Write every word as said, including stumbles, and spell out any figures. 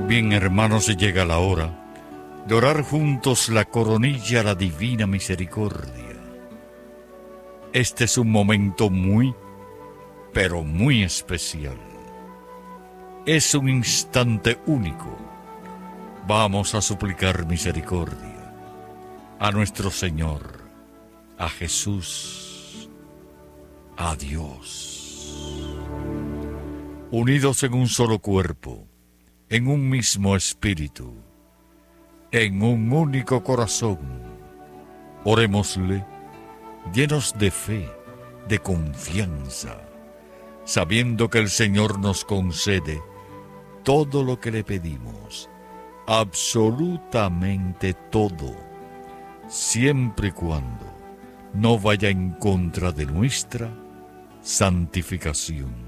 Bien, hermanos, llega la hora de orar juntos la coronilla a la divina misericordia. Este es un momento muy, pero muy especial. Es un instante único. Vamos a suplicar misericordia a nuestro Señor, a Jesús, a Dios. Unidos en un solo cuerpo, en un mismo espíritu, en un único corazón, orémosle llenos de fe, de confianza, sabiendo que el Señor nos concede todo lo que le pedimos, absolutamente todo, siempre y cuando no vaya en contra de nuestra santificación.